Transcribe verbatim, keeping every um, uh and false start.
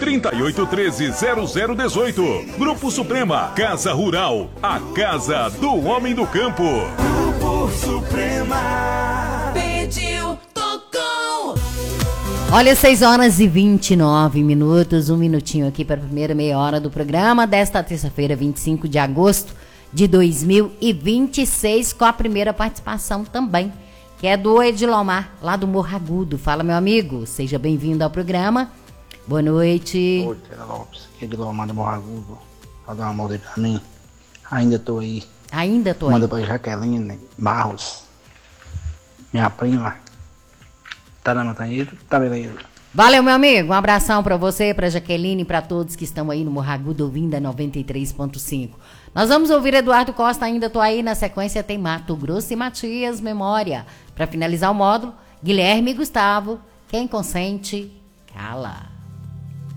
trinta e oito treze, zero zero dezoito. Grupo Suprema, Casa Rural, a casa do homem do campo. Grupo Suprema. Pediu, tocou. Olha, seis horas e vinte e nove minutos, um minutinho aqui para a primeira meia hora do programa desta terça-feira, vinte e cinco de agosto de dois mil e vinte e seis, com a primeira participação também, que é do Edilomar, lá do Morro Agudo. Fala, meu amigo, seja bem-vindo ao programa. Boa noite. Oi, Tia Lopes, que é Edilomar do Morro Agudo. Pode dar uma moda aí pra mim? Ainda tô aí. Ainda tô Manda aí. pra Jaqueline Barros, minha prima. Tá na montanha? Tá beleza. Valeu, meu amigo. Um abração pra você, pra Jaqueline e pra todos que estão aí no Morro Agudo ouvindo a noventa e três ponto cinco. Nós vamos ouvir Eduardo Costa, ainda tô aí. Na sequência tem Mato Grosso e Matias, Memória. Pra finalizar o módulo, Guilherme e Gustavo, Quem Consente, Cala.